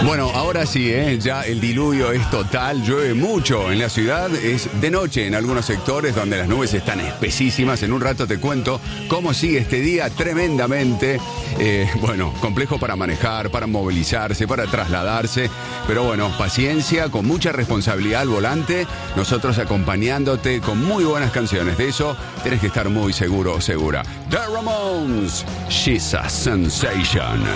Bueno, ahora sí, ya el diluvio es total, llueve mucho en la ciudad, es de noche en algunos sectores donde las nubes están espesísimas. En un rato te cuento cómo sigue este día tremendamente, complejo para manejar, para movilizarse, para trasladarse. Pero bueno, paciencia, con mucha responsabilidad al volante, nosotros acompañándote con muy buenas canciones. De eso tenés que estar muy seguro o segura. The Ramones, She's a Sensation.